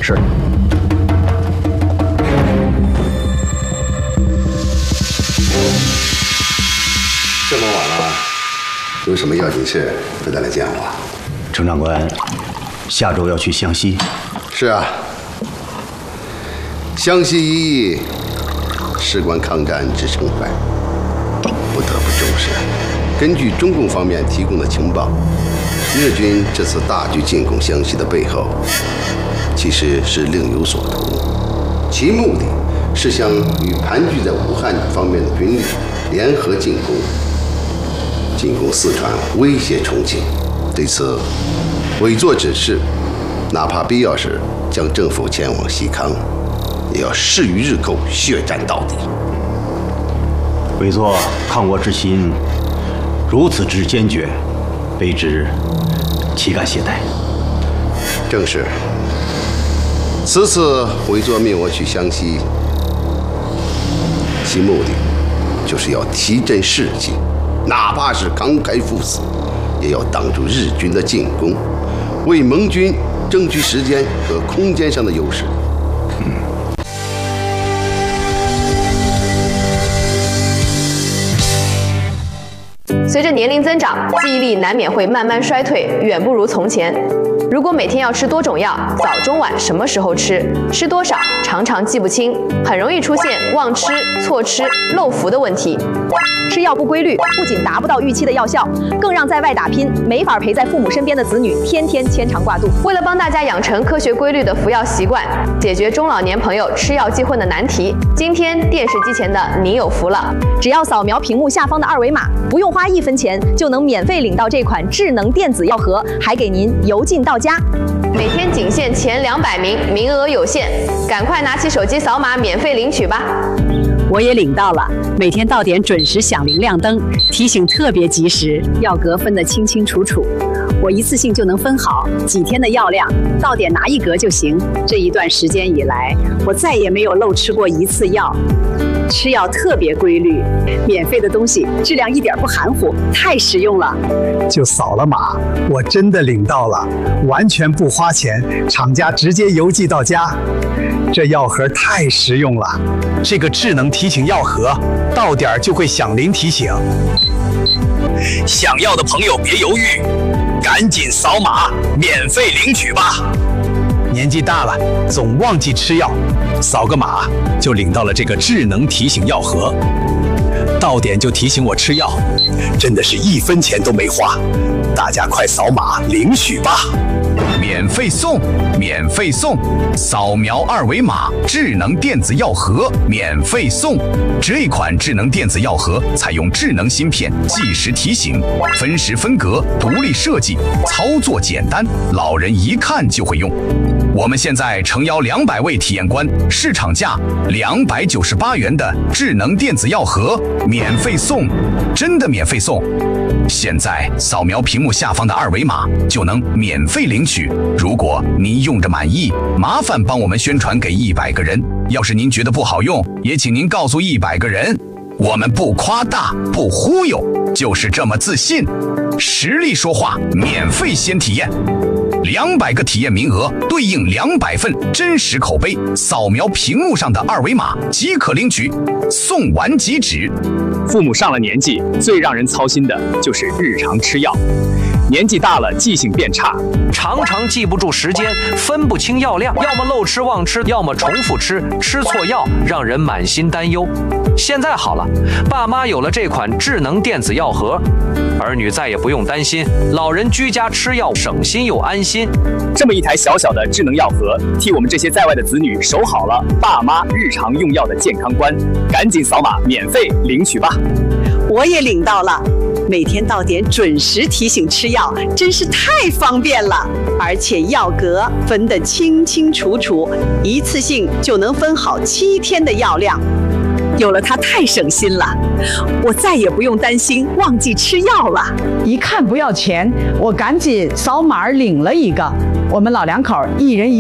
是。 这么晚了，有什么要紧事不得来见我？ 程长官，下周要去湘西。 是啊，湘西一役事关抗战之成败，不得不重视。根据中共方面提供的情报，日军这次大举进攻湘西的背后，其实是另有所图，其目的是想与盘踞在武汉方面的军力联合进攻四川，威胁重庆。对此，委座指示，哪怕必要时将政府前往西康，也要誓与日寇血战到底。 委座抗倭之心如此之坚决，卑职岂敢懈怠。 正是。此次委座命我去湘西，其目的就是要提振士气，哪怕是慷慨赴死，也要挡住日军的进攻，为盟军争取时间和空间上的优势。 随着年龄增长，记忆力难免会慢慢衰退，远不如从前。如果每天要吃多种药，早中晚什么时候吃，吃多少，常常记不清，很容易出现忘吃、错吃、漏服的问题。 吃药不规律，不仅达不到预期的药效，更让在外打拼、没法陪在父母身边的子女天天牵肠挂肚。 为了帮大家养成科学规律的服药习惯，解决中老年朋友吃药记混的难题，今天电视机前的你有福了！ 只要扫描屏幕下方的二维码，不用花1分钱，就能免费领到这款智能电子药盒，还给您邮进到家。 每天仅限前200名，名额有限，赶快拿起手机扫码免费领取吧！ 我也领到了，每天到点准时响铃亮灯，提醒特别及时，药格分得清清楚楚。我一次性就能分好几天的药量，到点拿1格就行。这一段时间以来，我再也没有漏吃过1次药。吃药特别规律，免费的东西质量一点不含糊，太实用了。 就扫了码，我真的领到了，完全不花钱，厂家直接邮寄到家。这药盒太实用了，这个智能提醒药盒，到点就会响铃提醒。想要的朋友别犹豫，赶紧扫码免费领取吧。年纪大了，总忘记吃药，扫个码就领到了这个智能提醒药盒，到点就提醒我吃药，真的是1分钱都没花。大家快扫码领取吧！ 免费送，免费送！扫描2维码，智能电子药盒免费送。这款智能电子药盒采用智能芯片，计时提醒，分时分格，独立设计，操作简单，老人一看就会用。我们现在诚邀200位体验官，市场价298元的智能电子药盒免费送，真的免费送！现在扫描屏幕下方的2维码就能免费领取。如果您用着满意，麻烦帮我们宣传给100个人。要是您觉得不好用，也请您告诉100个人。我们不夸大，不忽悠，就是这么自信。实力说话，免费先体验。200个体验名额对应200份真实口碑，扫描屏幕上的2维码即可领取，送完即止。 父母上了年纪，最让人操心的就是日常吃药。年纪大了，记性变差， 常常记不住时间，分不清药量，要么漏吃忘吃，要么重复吃，吃错药，让人满心担忧。现在好了，爸妈有了这款智能电子药盒，儿女再也不用担心，老人居家吃药省心又安心。 这么一台小小的智能药盒，替我们这些在外的子女守好了爸妈日常用药的健康关。赶紧扫码免费领取吧！ 我也领到了，每天到点准时提醒吃药，真是太方便了。而且药格分得清清楚楚，一次性就能分好7天的药量。有了它太省心了，我再也不用担心忘记吃药了。 一看不要钱，我赶紧扫码领了一个。我们老两口1人1